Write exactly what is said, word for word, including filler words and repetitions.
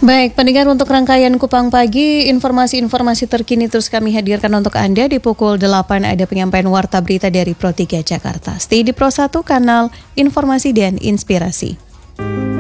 Baik, pendengar, untuk rangkaian Kupang Pagi, informasi-informasi terkini terus kami hadirkan untuk Anda. Di pukul delapan ada penyampaian Warta Berita dari Pro tiga Jakarta. Stay di Pro satu, kanal informasi dan inspirasi.